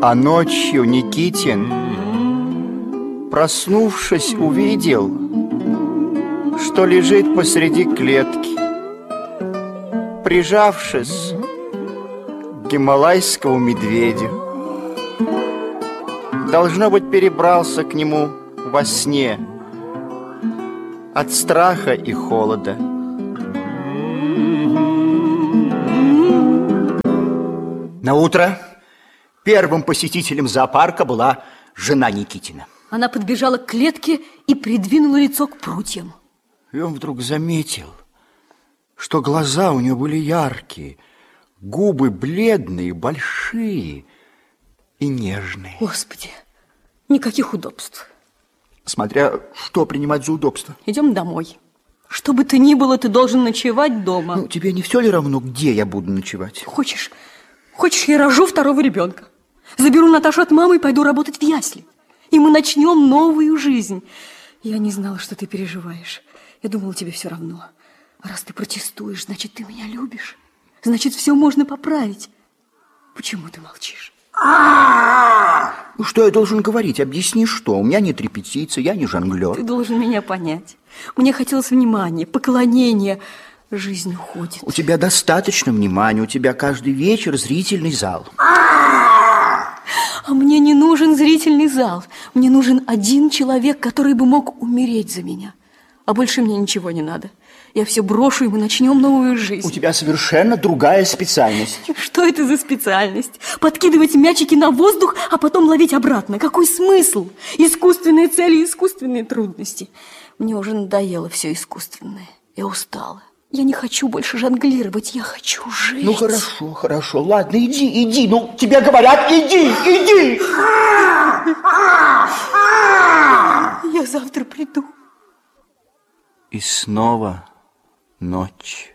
А ночью Никитин, проснувшись, увидел, что лежит посреди клетки, прижавшись к гималайскому медведю. Должно быть, перебрался к нему во сне от страха и холода. Наутро первым посетителем зоопарка была жена Никитина. Она подбежала к клетке и придвинула лицо к прутьям. И он вдруг заметил, что глаза у нее были яркие, губы бледные, большие и нежные. Господи, никаких удобств. Смотря что принимать за удобство. Идем домой. Что бы ты ни было, ты должен ночевать дома. Ну, тебе не все ли равно, где я буду ночевать? Хочешь, я рожу второго ребенка. Заберу Наташу от мамы и пойду работать в ясли. И мы начнем новую жизнь. Я не знала, что ты переживаешь. Я думала, тебе все равно. А раз ты протестуешь, значит, ты меня любишь. Значит, все можно поправить. Почему ты молчишь? Ну, что я должен говорить? Объясни, что? У меня нет репетиции, я не жонглер. Ты должен меня понять. Мне хотелось внимания, поклонения. Жизнь уходит. У тебя достаточно внимания, у тебя каждый вечер зрительный зал. А мне не нужен зрительный зал. Мне нужен один человек, который бы мог умереть за меня. А больше мне ничего не надо. Я все брошу, и мы начнем новую жизнь. У тебя совершенно другая специальность. Что это за специальность? Подкидывать мячики на воздух, а потом ловить обратно. Какой смысл? Искусственные цели, искусственные трудности. Мне уже надоело все искусственное. Я устала. Я не хочу больше жонглировать, я хочу жить. Ну, хорошо, ладно, иди. Ну, тебе говорят, иди. Я завтра приду. И снова ночь.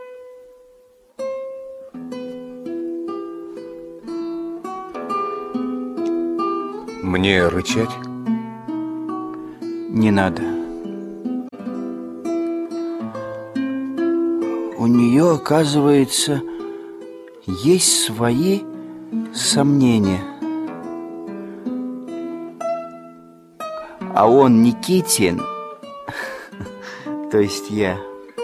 Мне рычать? Не надо. У нее, оказывается, есть свои сомнения. А он, Никитин, то есть я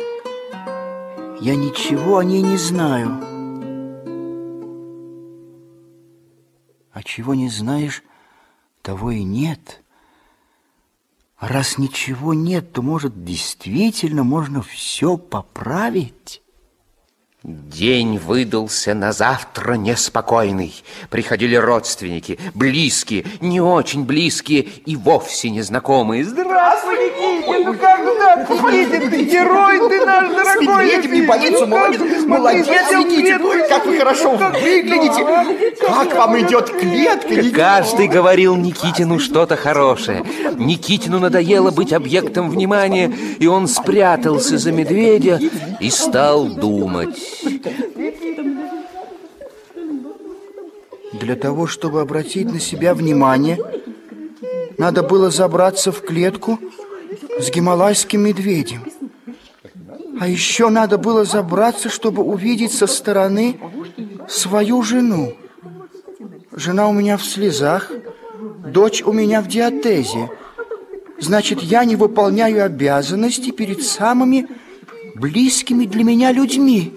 ничего о ней не знаю. А чего не знаешь, того и нет. А раз ничего нет, то, может, действительно можно все поправить? День выдался на завтра неспокойный. Приходили родственники, близкие, не очень близкие и вовсе незнакомые. Здравствуй, Никитин, ну как так? Никитин, ты герой, ты наш дорогой. С медведем не боится, молодец, Никитин. Как вы хорошо выглядите. Как вам идет клетка, Никитин? Каждый говорил Никитину что-то хорошее. Никитину надоело быть объектом внимания, и он спрятался за медведя и стал думать. Для того, чтобы обратить на себя внимание, надо было забраться в клетку с гималайским медведем. А еще надо было забраться, чтобы увидеть со стороны свою жену. Жена у меня в слезах, дочь у меня в диатезе. Значит, я не выполняю обязанности перед самыми близкими для меня людьми.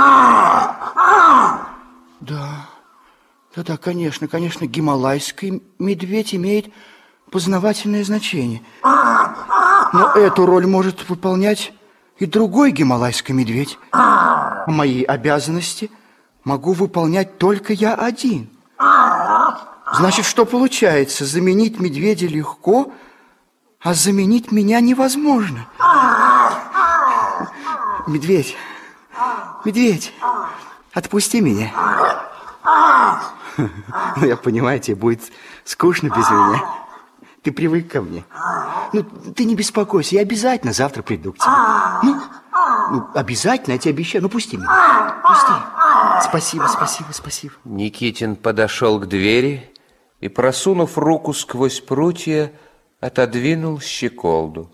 Да, конечно, гималайский медведь имеет познавательное значение. Но эту роль может выполнять и другой гималайский медведь. Мои обязанности могу выполнять только я один. Значит, что получается? Заменить медведя легко, а заменить меня невозможно. Медведь, отпусти меня. Ну, я понимаю, тебе будет скучно без меня. Ты привык ко мне. Ну, ты не беспокойся, я обязательно завтра приду к тебе. Ну, обязательно, я тебе обещаю. Ну, пусти меня, пусти. Спасибо. Никитин подошел к двери и, просунув руку сквозь прутья, отодвинул щеколду.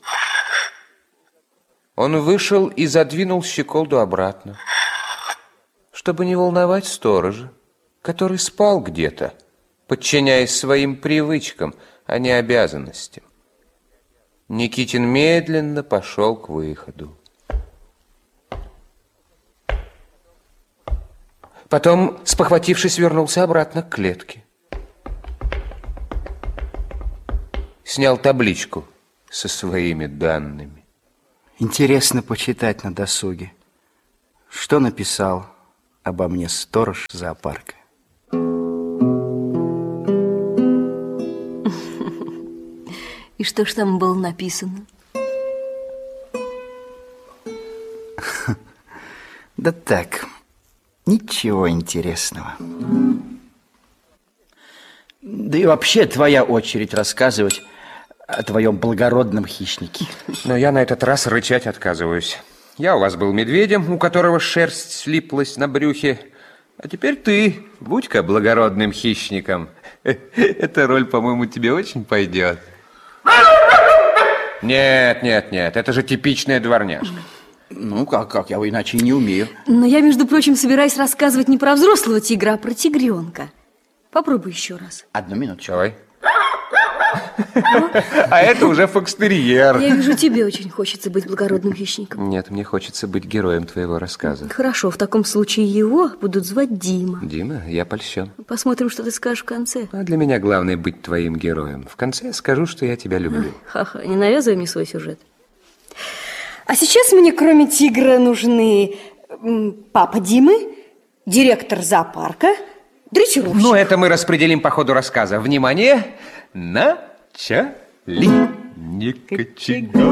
Он вышел и задвинул щеколду обратно, чтобы не волновать сторожа, который спал где-то подчиняясь своим привычкам, а не обязанностям. Никитин медленно пошел к выходу. Потом, спохватившись, вернулся обратно к клетке. Снял табличку со своими данными. Интересно почитать на досуге, что написал обо мне сторож зоопарка. И что ж там было написано? Да так, ничего интересного. Да и вообще твоя очередь рассказывать о твоем благородном хищнике. Но я на этот раз рычать отказываюсь. Я у вас был медведем, у которого шерсть слиплась на брюхе. А теперь ты, будь-ка благородным хищником. Эта роль, по-моему, тебе очень пойдет. Нет, это же типичная дворняжка. Ну, как? Я его иначе и не умею. Но я, между прочим, собираюсь рассказывать не про взрослого тигра, а про тигренка. Попробуй еще раз. Одну минуточку. Давай. А это уже фокстерьер. Я вижу, тебе очень хочется быть благородным хищником. Нет, мне хочется быть героем твоего рассказа. Хорошо, в таком случае его будут звать Дима. Дима, я польщен. Посмотрим, что ты скажешь в конце. А для меня главное быть твоим героем. В конце я скажу, что я тебя люблю. Ха-ха, не навязывай мне свой сюжет. А сейчас мне, кроме тигра, нужны папа Димы, директор зоопарка, дрессировщик. Ну, это мы распределим по ходу рассказа. Внимание, начали. Не кочегар.